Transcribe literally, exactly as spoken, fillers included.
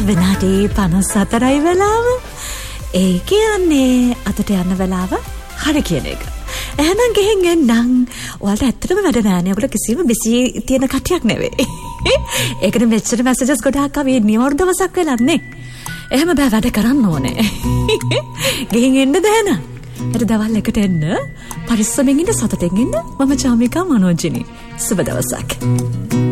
විනාඩි පනස් හතරයි වෙලාව. ඒ කියන්නේ අතට යන වෙලාව හරි කියන එක. එහෙනම් ගෙහින් එන්නම්. ඔයාලට ඇත්තටම වැඩ නෑනේ. ඔයාලා කිසිම බිසි තියෙන කටියක් නෙවෙයි. ඒකනේ මෙච්චර මැසේජස් ගොඩාක් ආවේ නියම දවසක් වෙලන්නේ. එහෙම බෑ වැඩ කරන්න ඕනේ. ගෙහින් එන්න දැන. ඊට දවල් එකට එන්න. පරිස්සමෙන් ඉන්න සතතෙන් ඉන්න. මම චාමිකා මනෝජිනි. සුබ දවසක්.